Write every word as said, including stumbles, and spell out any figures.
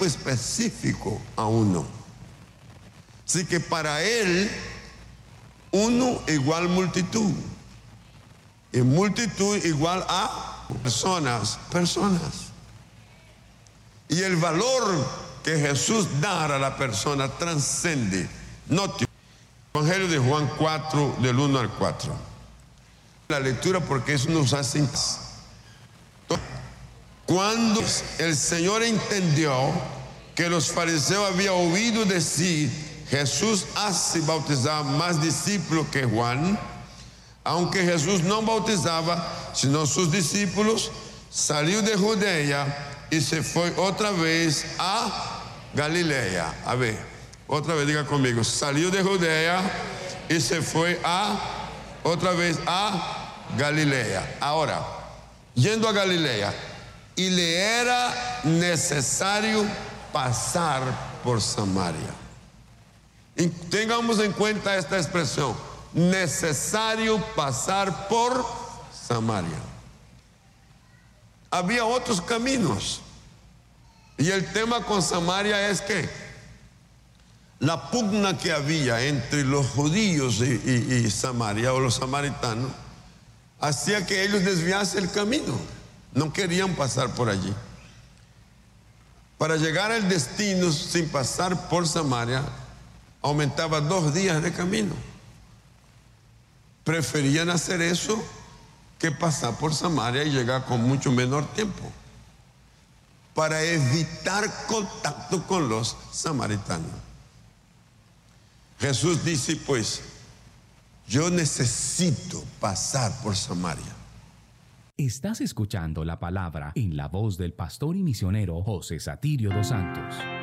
específico a uno. Así que para él, uno igual multitud. Y multitud igual a personas, personas. Y el valor que Jesús da a la persona trascende. Note, Evangelio de Juan cuatro, del uno al cuatro. La lectura, porque eso nos hace. Cuando el Señor entendió que los fariseos habían oído decir, Jesús hace bautizar más discípulos que Juan, aunque Jesús no bautizaba, sino sus discípulos, salió de Judea y se fue otra vez a Galilea. A ver, otra vez diga conmigo, salió de Judea y se fue a, otra vez a Galilea. Ahora, yendo a Galilea, y le era necesario pasar por Samaria. Y tengamos en cuenta esta expresión, necesario pasar por Samaria. Había otros caminos. Y el tema con Samaria es que la pugna que había entre los judíos y, y, y Samaria, o los samaritanos, hacía que ellos desviasen el camino. No querían pasar por allí. Para llegar al destino sin pasar por Samaria, aumentaba dos días de camino. Preferían hacer eso que pasar por Samaria y llegar con mucho menor tiempo, para evitar contacto con los samaritanos. Jesús dice, pues, yo necesito pasar por Samaria. Estás escuchando la palabra en la voz del pastor y misionero José Satirio dos Santos.